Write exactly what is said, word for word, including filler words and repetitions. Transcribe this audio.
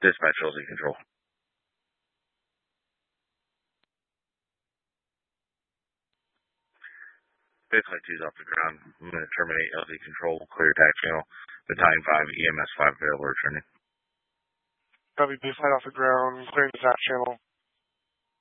Dispatch L Z Control. Big Flight two's off the ground. I'm going to terminate L Z Control, clear attack channel. Battalion five, E M S five available returning. Copy, Big Flight off the ground, clearing the attack channel.